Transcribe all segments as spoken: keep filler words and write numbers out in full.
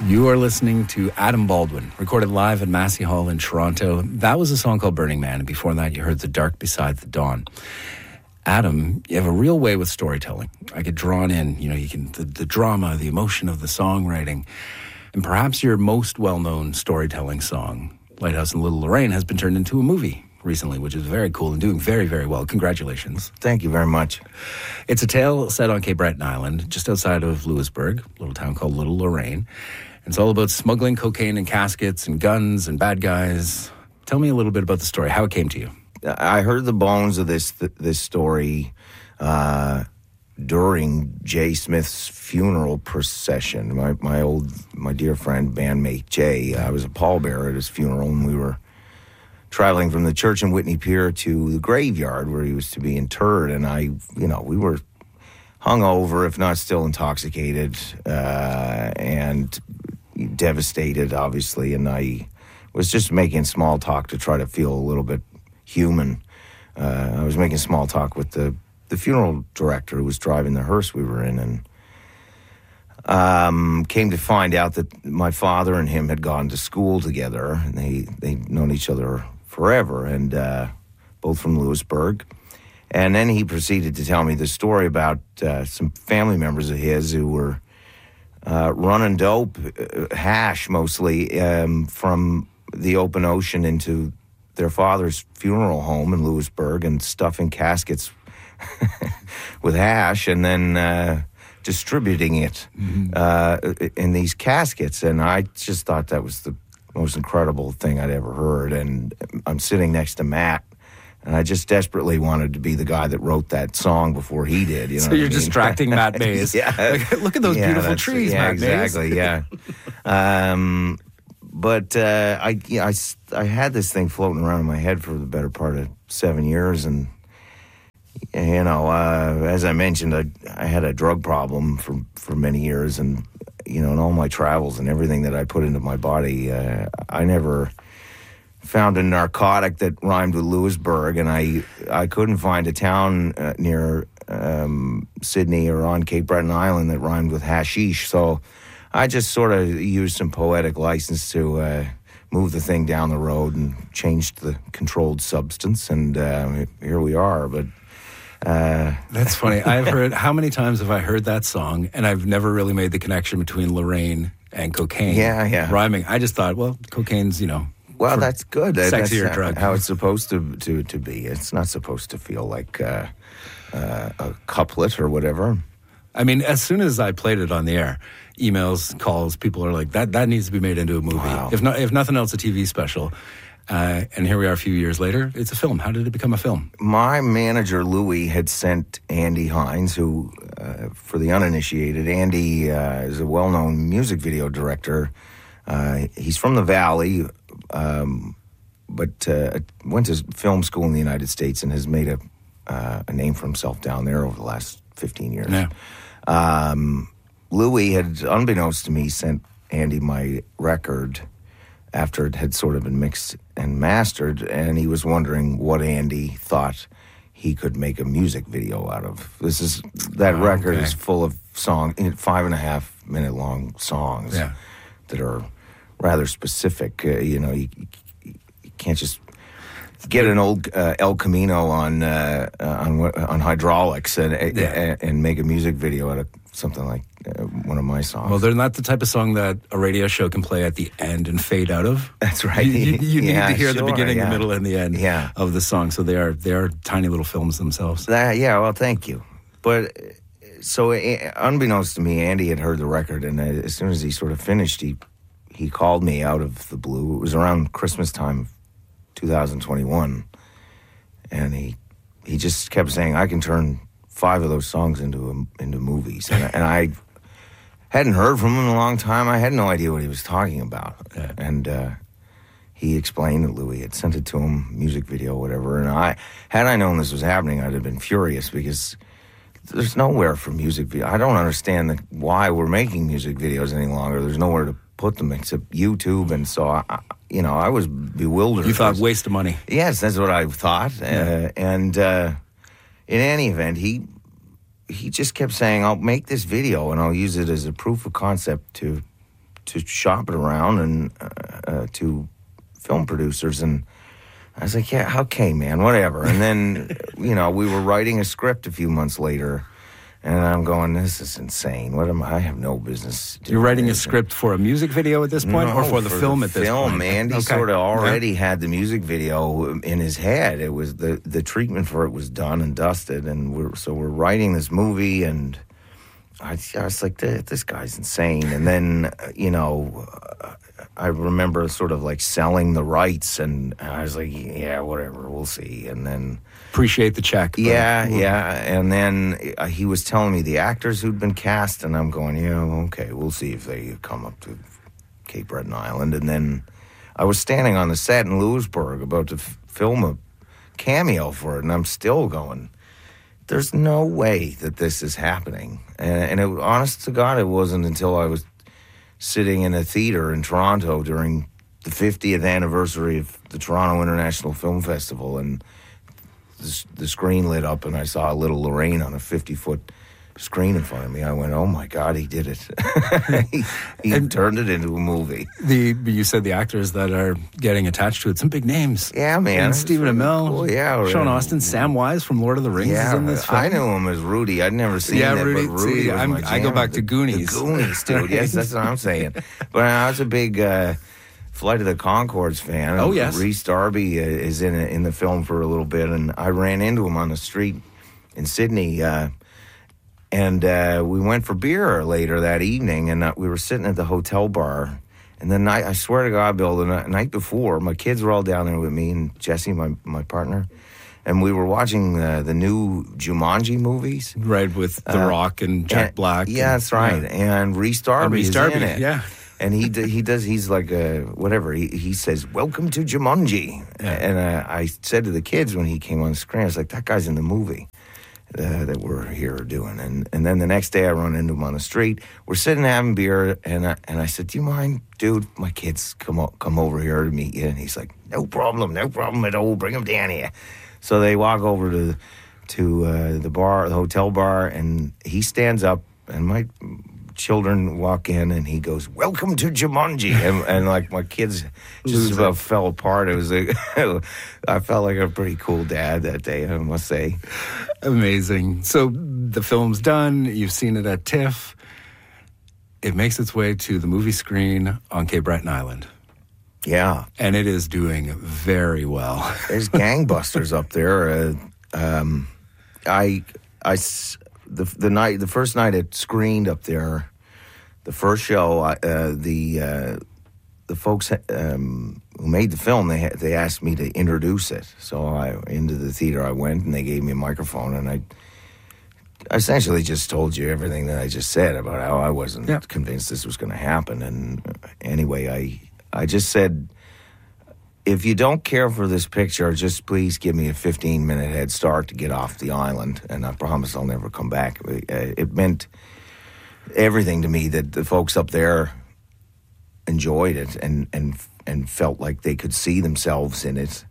You are listening to Adam Baldwin, recorded live at Massey Hall in Toronto. That was a song called Burning Man, and before that you heard The Dark Beside the Dawn. Adam, you have a real way with storytelling. I get drawn in, you know, you can the, the drama, the emotion of the songwriting. And perhaps your most well-known storytelling song, Lighthouse in Little Lorraine, has been turned into a movie recently, which is very cool and doing very, very well. Congratulations. Thank you very much. It's a tale set on Cape Breton Island, just outside of Louisbourg, a little town called Little Lorraine. It's all about smuggling cocaine and caskets and guns and bad guys. Tell me a little bit about the story, how it came to you. I heard the bones of this th- this story uh, during Jay Smith's funeral procession. My my old, my dear friend, bandmate Jay, I was a pallbearer at his funeral, and we were traveling from the church in Whitney Pier to the graveyard where he was to be interred. And I, you know, we were hungover, if not still intoxicated, uh, and devastated, obviously. And I was just making small talk to try to feel a little bit human. Uh, I was making small talk with the, the funeral director who was driving the hearse we were in, and um, came to find out that my father and him had gone to school together, and they, they'd known each other forever, and uh, both from Louisbourg. And then he proceeded to tell me the story about uh, some family members of his who were uh, running dope, uh, hash mostly, um, from the open ocean into their father's funeral home in Louisbourg and stuffing caskets with hash and then uh, distributing it mm-hmm. uh, in these caskets. And I just thought that was the most incredible thing I'd ever heard. And I'm sitting next to Matt, and I just desperately wanted to be the guy that wrote that song before he did. You know so you're what I mean? distracting Matt Mays. Yeah. Like, look at those yeah, beautiful trees, yeah, Matt exactly, Mays. Yeah, um, but uh, I, you know, I, I had this thing floating around in my head for the better part of seven years, and you know, uh, as I mentioned, I, I had a drug problem for for many years, and you know, in all my travels and everything that I put into my body, uh, I never found a narcotic that rhymed with Louisbourg, and I I couldn't find a town uh, near um, Sydney or on Cape Breton Island that rhymed with hashish. So I just sort of used some poetic license to uh, move the thing down the road and changed the controlled substance, and uh, here we are. But uh, that's funny. I've heard, how many times have I heard that song, and I've never really made the connection between Lorraine and cocaine. Yeah, yeah. Rhyming. I just thought, well, cocaine's, you know, well, that's good. Sexier that's drug. How it's supposed to, to, to be. It's not supposed to feel like uh, uh, a couplet or whatever. I mean, as soon as I played it on the air, emails, calls, people are like, that that needs to be made into a movie. Wow. If not, if nothing else, a T V special. Uh, and here we are a few years later. It's a film. How did it become a film? My manager, Louis, had sent Andy Hines, who, uh, for the uninitiated, Andy uh, is a well-known music video director. Uh, he's from the Valley, um, but uh, went to film school in the United States and has made a, uh, a name for himself down there over the last fifteen years. Yeah. Um, Louis had, unbeknownst to me, sent Andy my record after it had sort of been mixed and mastered, and he was wondering what Andy thought he could make a music video out of. This is, that oh, record okay. is full of song, five and a half minute long songs yeah. that are rather specific. Uh, you know, you, you, you can't just get an old uh, El Camino on uh, on on hydraulics and yeah. and, and make a music video out of something like uh, one of my songs. Well, they're not the type of song that a radio show can play at the end and fade out of. That's right. You, you, you yeah, need to hear sure, the beginning, yeah. the middle, and the end yeah. of the song. So they are they are tiny little films themselves. That, yeah, well, thank you. But so, uh, unbeknownst to me, Andy had heard the record, and uh, as soon as he sort of finished, he he called me out of the blue. It was around Christmas time, two thousand twenty-one, and he he just kept saying, "I can turn five of those songs into a, into movies," and, and I hadn't heard from him in a long time. I had no idea what he was talking about, yeah. and uh, he explained that Louis had sent it to him, music video, whatever. And I, had I known this was happening, I'd have been furious because there's nowhere for music video. I don't understand the, why we're making music videos any longer. There's nowhere to put them except YouTube, and so I, you know, I was bewildered. You thought was, waste of money. Yes, that's what I thought. Yeah. Uh, and uh, in any event, he he just kept saying, "I'll make this video and I'll use it as a proof of concept to to shop it around and uh, uh, to film producers, and I was like, yeah, okay, man, whatever. And then, you know, we were writing a script a few months later, and I'm going, this is insane. What am I? I have no business doing. You're writing this. a script for a music video at this point, No, or for the for film the at this film, point? Andy Okay. sort of already Yeah. had the music video in his head. It was the the treatment for it was done and dusted, and we're so we're writing this movie, and I, I was like, this, this guy's insane. And then, uh, you know, uh, I remember sort of like selling the rights, and I was like, yeah, whatever, we'll see. And then. Appreciate the check. but- Yeah, yeah. And then uh, he was telling me the actors who'd been cast, and I'm going, yeah, okay, we'll see if they come up to Cape Breton Island. And then I was standing on the set in Lewisburg about to f- film a cameo for it, and I'm still going, there's no way that this is happening. And, and it, honest to God, it wasn't until I was sitting in a theater in Toronto during the fiftieth anniversary of the Toronto International Film Festival, and the, the screen lit up, and I saw little Lorraine on a fifty-foot screen in front of me. I went, oh, my God, he did it. he he And- turned it into a movie. The you said the actors that are getting attached to it, some big names. Yeah, man. And It's Stephen really Amell, cool. Yeah, Sean right. Austin, Sam Wise from Lord of the Rings is Yeah, in this film. I knew him as Rudy. I'd never seen Yeah, that, Rudy- but Rudy see, was I'm- my I go jam. back to The- Goonies. The Goonies, dude. Yes, that's what I'm saying. But I was a big uh, Flight of the Conchords fan. Oh, yes. Reese Darby uh, is in it, in the film for a little bit, and I ran into him on the street in Sydney, uh, and uh, we went for beer later that evening, and uh, we were sitting at the hotel bar. And the night, I swear to God, Bill, the night, night before, my kids were all down there with me and Jesse, my, my partner, and we were watching uh, the new Jumanji movies. Right, with The Uh, Rock and Jack And- Black. Yeah, and- that's right. yeah. And Reese Darby And Reese is Darby, in it. yeah. And he d- he does, he's like a, whatever, he, he says, welcome to Jumanji. Yeah. And uh, I said to the kids when he came on screen, I was like, that guy's in the movie uh, that we're here doing. And and then the next day I run into him on the street. We're sitting having beer, and I, and I said, do you mind, dude, my kids come, o- come over here to meet you? And he's like, no problem, no problem at all, bring them down here. So they walk over to to uh, the bar, the hotel bar, and he stands up, and my children walk in, and he goes, welcome to Jumanji. And, and like my kids just about fell apart. It was like, I felt like a pretty cool dad that day, I must say. Amazing. So the film's done. You've seen it at TIFF. It makes its way to the movie screen on Cape Breton Island. Yeah. And it is doing very well. There's gangbusters up there. Uh, um, I, I, s- the, the night, the first night it screened up there, the first show, I- uh, the uh, the folks um, who made the film, they ha- they asked me to introduce it. So I into the theater I went, and they gave me a microphone, and I, I essentially just told you everything that I just said about how I wasn't Yeah. convinced this was going to happen. And uh, anyway, I I just said, if you don't care for this picture, just please give me a fifteen-minute head start to get off the island, and I promise I'll never come back. Uh, It meant everything to me that the folks up there enjoyed it and and and felt like they could see themselves in it.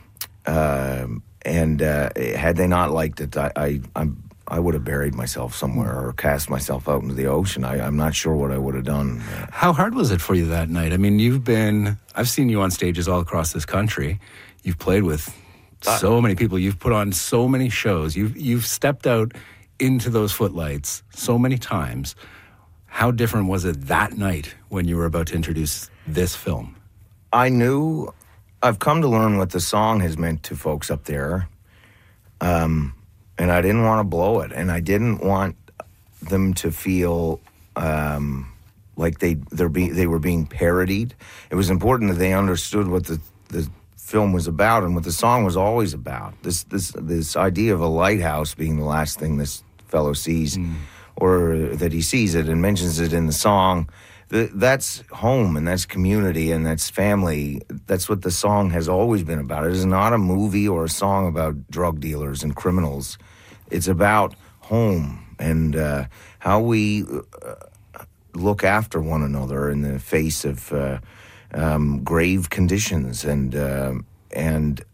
Um, and uh, had they not liked it, I I, I'm, I would have buried myself somewhere or cast myself out into the ocean. I, I'm not sure what I would have done. How hard was it for you that night? I mean, you've been, I've seen you on stages all across this country. You've played with so many people. You've put on so many shows. You've, you've stepped out into those footlights so many times. How different was it that night when you were about to introduce this film? I knew, I've come to learn what the song has meant to folks up there, um, and I didn't want to blow it, and I didn't want them to feel um, like they they're be, they were being parodied. It was important that they understood what the the film was about and what the song was always about. This this this idea of a lighthouse being the last thing this fellow sees, mm. or that he sees it and mentions it in the song. The, that's home, and that's community, and that's family. That's what the song has always been about. It is not a movie or a song about drug dealers and criminals. It's about home and uh, how we uh, look after one another in the face of uh, um, grave conditions. And uh, and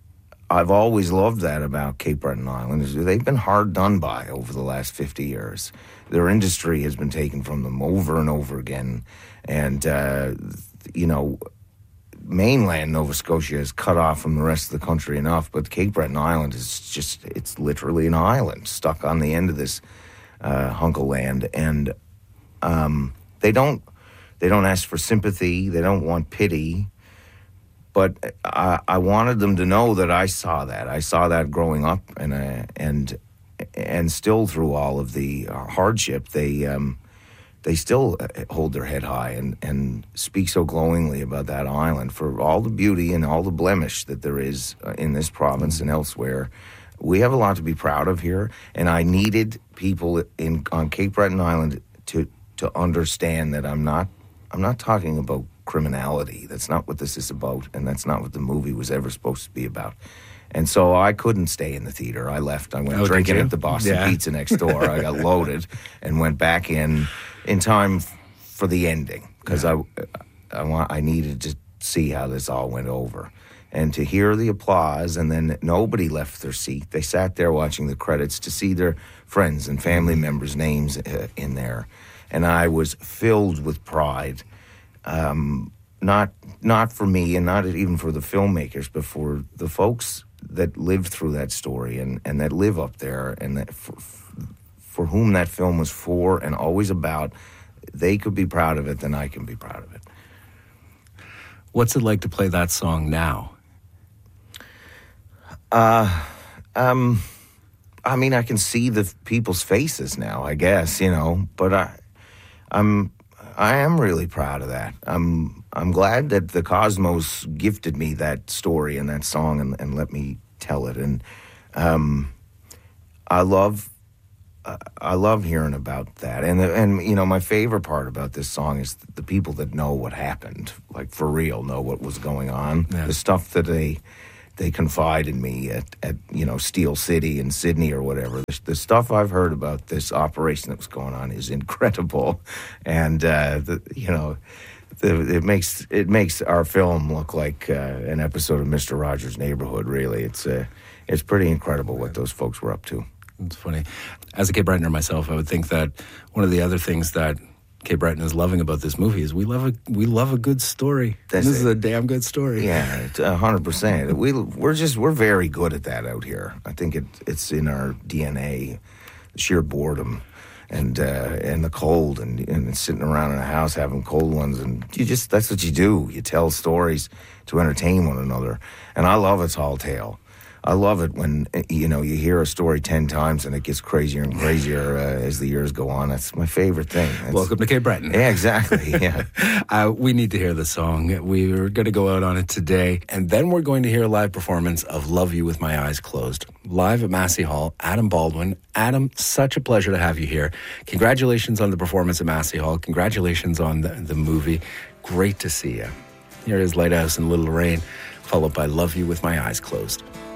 I've always loved that about Cape Breton Island. Is they've been hard done by over the last fifty years. Their industry has been taken from them over and over again. And, uh, you know, mainland Nova Scotia is cut off from the rest of the country enough, but Cape Breton Island is just, it's literally an island stuck on the end of this uh, hunk of land. And um, they don't they don't ask for sympathy. They don't want pity. But I, I wanted them to know that I saw that. I saw that growing up, and uh, and and still through all of the hardship, they um, they still hold their head high and, and speak so glowingly about that island for all the beauty and all the blemish that there is in this province and elsewhere. We have a lot to be proud of here, and I needed people in on Cape Breton Island to to understand that I'm not I'm not talking about criminality. That's not what this is about, and that's not what the movie was ever supposed to be about. And so I couldn't stay in the theater. I left. I went oh, drinking at the Boston yeah. Pizza next door. I got loaded and went back in in time f- for the ending because yeah. I, I, want, I needed to see how this all went over. And to hear the applause, and then nobody left their seat. They sat there watching the credits to see their friends and family members' names uh, in there. And I was filled with pride. Um, not not for me and not even for the filmmakers, but for the folks that lived through that story and, and that live up there and that for, for whom that film was for and always about. They could be proud of it, then I can be proud of it. What's it like to play that song now? Uh, um, I mean, I can see the people's faces now, I guess, you know, but I, I'm... I am really proud of that. I'm I'm glad that the Cosmos gifted me that story and that song and, and let me tell it. And um, I love uh, I love hearing about that. And and you know, my favorite part about this song is the people that know what happened, like for real, know what was going on. Yeah. The stuff that they they confide in me at, at you know Steel City in Sydney or whatever. The, the stuff I've heard about this operation that was going on is incredible, and uh, the, you know, the, it makes it makes our film look like uh, an episode of Mister Rogers' Neighborhood. Really, it's uh, it's pretty incredible what those folks were up to. It's funny. As a Cape Bretoner myself, I would think that one of the other things that Cape Breton is loving about this movie is we love a we love a good story. That's this it. is a damn good story. Yeah, it's a hundred percent. We we're just we're very good at that out here. I think it it's in our D N A, the sheer boredom, and uh, and the cold, and and sitting around in a house having cold ones, and you just that's what you do. You tell stories to entertain one another, and I love a tall tale. I love it when, you know, you hear a story ten times and it gets crazier and crazier uh, as the years go on. That's my favorite thing. That's, Welcome to Cape Breton. Yeah, exactly. Yeah. uh, we need to hear the song. We're going to go out on it today. And then we're going to hear a live performance of Love You With My Eyes Closed. Live at Massey Hall, Adam Baldwin. Adam, such a pleasure to have you here. Congratulations on the performance at Massey Hall. Congratulations on the, the movie. Great to see you. Here is Lighthouse and Little Rain, followed by Love You With My Eyes Closed.